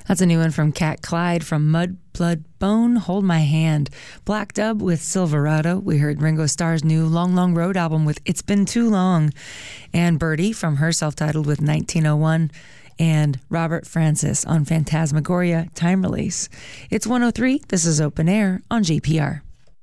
That's a new one from Cat Clyde from Mud, Blood, Bone, Hold My Hand. Black Dub with Silverado. We heard Ringo Starr's new Long Long Road album with It's Been Too Long. And Birdie from her self-titled with 1901. And Robert Francis on Phantasmagoria, Time Release. It's 103. This is Open Air on JPR.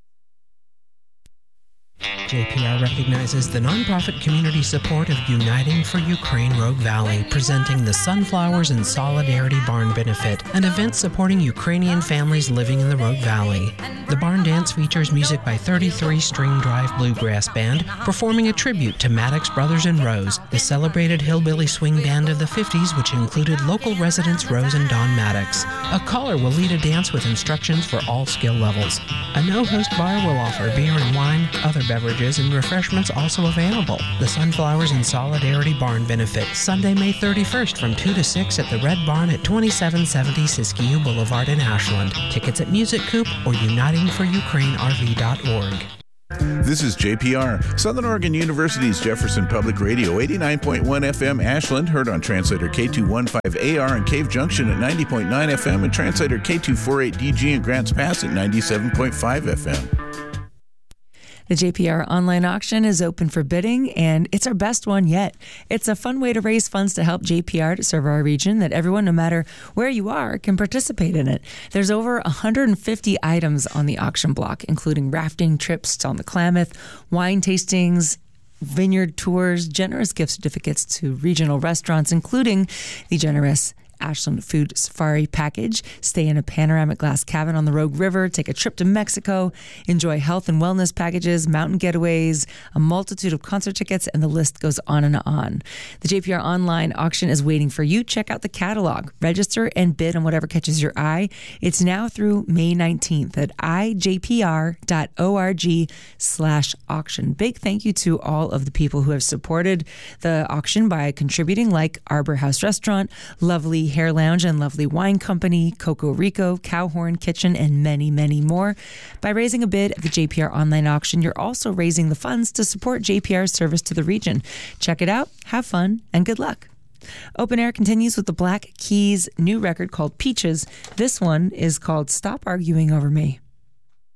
JPR recognizes the nonprofit community support of Uniting for Ukraine Rogue Valley, presenting the Sunflowers in Solidarity Barn Benefit, an event supporting Ukrainian families living in the Rogue Valley. The barn dance features music by 33 String Drive Bluegrass Band, performing a tribute to Maddox Brothers and Rose, the celebrated hillbilly swing band of the 50s, which included local residents Rose and Don Maddox. A caller will lead a dance with instructions for all skill levels. A no-host bar will offer beer and wine, other beverages, and refreshments also available. The Sunflowers in Solidarity Barn Benefit, Sunday, May 31st from 2 to 6 at the Red Barn at 2770 Siskiyou Boulevard in Ashland. Tickets at Music Coop or unitingforukrainerv.org. This is JPR, Southern Oregon University's Jefferson Public Radio, 89.1 FM Ashland, heard on translator K215AR in Cave Junction at 90.9 FM and translator K248DG in Grants Pass at 97.5 FM. The JPR online auction is open for bidding, and it's our best one yet. It's a fun way to raise funds to help JPR to serve our region, that everyone, no matter where you are, can participate in it. There's over 150 items on the auction block, including rafting trips on the Klamath, wine tastings, vineyard tours, generous gift certificates to regional restaurants, including the generous Ashland Food Safari package, stay in a panoramic glass cabin on the Rogue River, take a trip to Mexico, enjoy health and wellness packages, mountain getaways, a multitude of concert tickets, and the list goes on and on. The JPR online auction is waiting for you. Check out the catalog, register, and bid on whatever catches your eye. It's now through May 19th at ijpr.org/auction. Big thank you to all of the people who have supported the auction by contributing, like Arbor House Restaurant, Lovely Hair Lounge and Lovely Wine Company, Coco Rico, Cowhorn Kitchen, and many, many more. By raising a bid at the JPR online auction, you're also raising the funds to support JPR's service to the region. Check it out, have fun, and good luck. Open Air continues with the Black Keys' new record called Peaches. This one is called Stop Arguing Over Me.